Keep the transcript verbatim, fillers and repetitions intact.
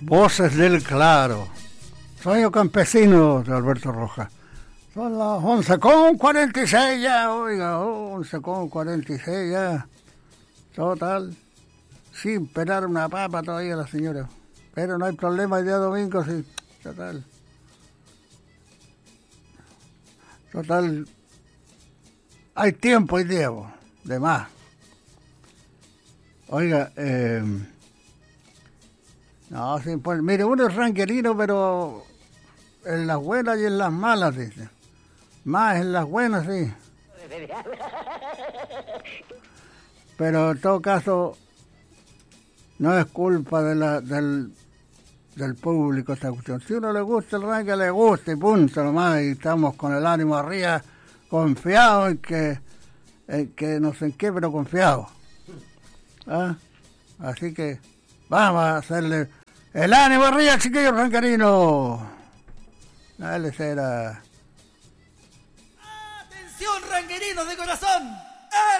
Voces del Claro. Sueño campesino de Alberto Rojas. Son las once con cuarenta y seis ya, oiga, once con cuarenta y seis ya. Total. Sin pelar una papa todavía la señora. Pero no hay problema, el día domingo sí. Total. Total. Hay tiempo y tiempo. De más. Oiga, eh... no, sí, pues, mire, uno es ranquerino, pero en las buenas y en las malas, dice. Más en las buenas, sí. Pero en todo caso, no es culpa de la, del, del público esta cuestión. Si uno le gusta el ranque, le gusta y punto nomás. Y estamos con el ánimo arriba, confiados en que, en que no sé en qué, pero confiados. ¿Ah? Así que vamos a hacerle el ánimo arriba, chiquillos ranquerinos. Dale, será. ¡Atención, ranquerinos de corazón!